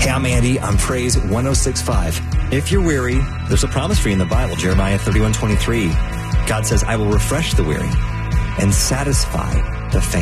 Hey, I'm Andy on Praise 106.5. If you're weary, there's a promise for you in the Bible, Jeremiah 31:23. God says, I will refresh the weary and satisfy the faint.